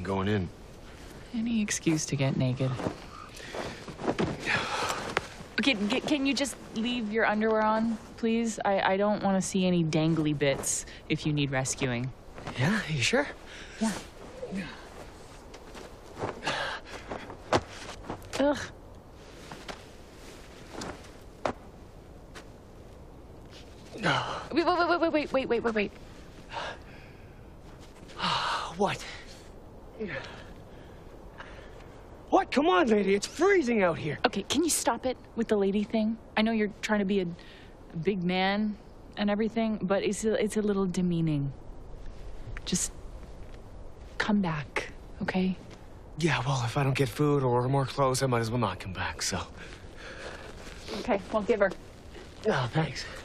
going in. Any excuse to get naked. Okay, can you just leave your underwear on, please? I don't want to see any dangly bits if you need rescuing. Yeah, you sure? Yeah. Ugh. Wait. What? What? Come on, lady. It's freezing out here. Okay, can you stop it with the lady thing? I know you're trying to be a big man and everything, but it's a little demeaning. Just come back, okay? Yeah, well, if I don't get food or more clothes, I might as well not come back, so. Okay, well, give her. Oh, thanks.